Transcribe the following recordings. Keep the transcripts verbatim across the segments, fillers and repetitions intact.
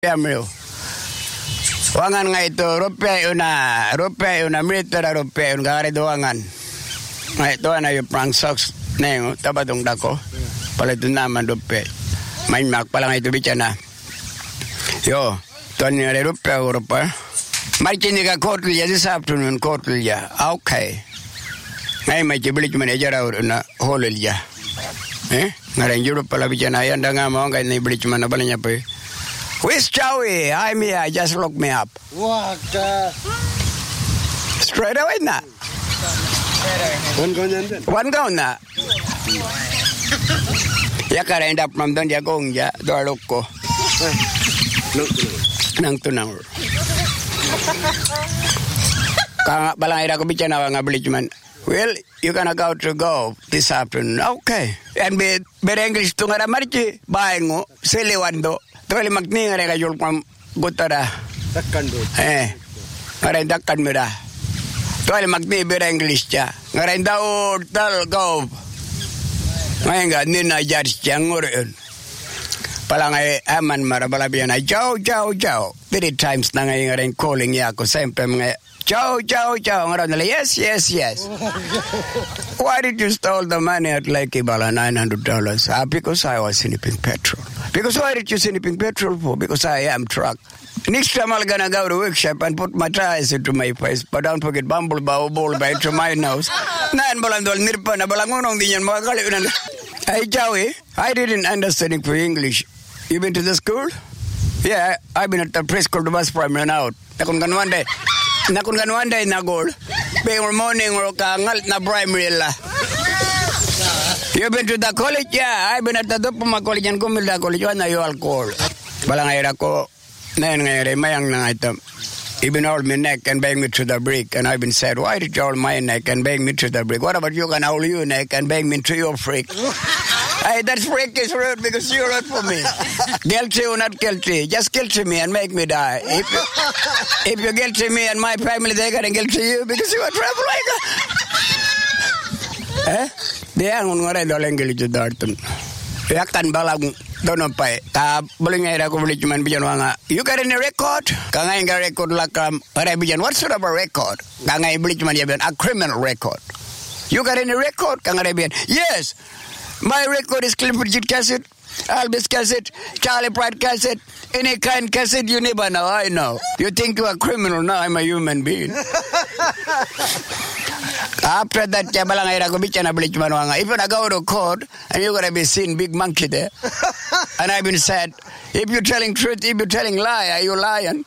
Amrio. Wangan nga ito, rupiah yun na, rupiah yun na, militer na rupiah yun, kakari doangan. Nga ito na yung prank socks na yun, tabatong dako. Pala ito naman rupiah. Main mak pala nga ito bitya na. Yo, ito nga rin rupiah, rupiah. Marchini ka kotlya this afternoon, kotlya. Okay. Ngayon may chibilit man ejara na holilya. Eh? Nga rin Europe pala bitya na, yan da nga mo, kahit na ibilit man na pala niya pa eh. Where's Joey? I'm here. Just look me up. What? Uh... Straight away na. One go na. One go na. Ya ka rin up from doon ya kong ya. Doon ko. Nang tunang. Kaya balang ira ko bitya na nga bilit man. Well, you're gonna go to go this afternoon. Okay. And be better English to nga ramarchi. Bahay mo. Siliwando. Tuwali magni nga rin kayul pang gutara. Takkan do. Eh. Nga rin takkan mo da. Tuwali magni bira English siya. Nga rin daw tal go. Ngayon nga, nina jars siya ngurin. Pala nga aman marabalabiyan na, chow, chow, chow. Three times na ngayon nga rin calling niya ako. Siyempre mga, chow, chow, chow. Nga rin nila, yes, yes, yes. Why did you steal the money at Lake Ibala, nine hundred dollars? Ah, because I was snipping petrol. Because why did you snipping petrol for? Because I am truck. Next time I'm gonna go to workshop and put my tires into my face. But don't forget bumble bow ball by to my nose. Nan balang dol nirpa na balang unong di yan mga kali. Hey Joey, I didn't understand for English. You been to the school? Yeah, I've been at the preschool to bus primary now. Nakun kan one day. Nakun kan one day na goal. Being morning or kangal na primary la. You been to the college? Yeah, I've been at the top of my college and kumil the college. Wala na yung alcohol. Balang ayra ko, na yun ngayon, mayang na ito. You've been hold me neck and bang me to the brick. And I've been said, why did you hold my neck and bang me to the brick? What about you can hold your neck and bang me to your freak? Hey, that freak is rude because you're rude for me. Guilty or not guilty, just guilty me and make me die. If you, if you guilty me and my family, they're gonna guilty you because you're a troublemaker. Eh? Dia ngun do lenggil itu dartun. Ya kan balang dono pai. Ka boleh ngai aku boleh cuman bijan wanga. You got any record? Ka ngai ga record lakam. Ore bijan what sort of a record? Ka ngai boleh cuman dia bijan a criminal record. You got any record? Ka ngai bijan. Yes. My record is Clifford Jit cassette, Albus cassette, Charlie Pratt cassette, any kind cassette you never know. I know. You think you're a criminal? No, I'm a human being. After that, if you go to court and you're going to be seen big monkey there, and I've been said, if you're telling truth, if you're telling lie, are you lying?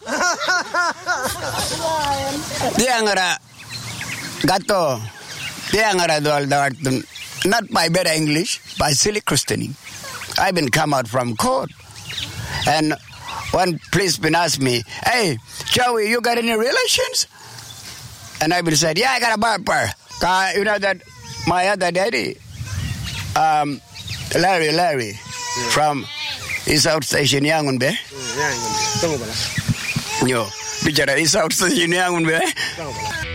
Dia ngara gato, dia ngara doal doal not by better English, by silly Christianing. I've been come out from court, and one policeman asked me, "Hey, Joey, you got any relations?" And I've been said, "Yeah, I got a barber." You know that my other daddy, um, Larry, Larry, yeah. From East South Station, Yangon Bay. Yo, bicara East South Station, Yangon Bay.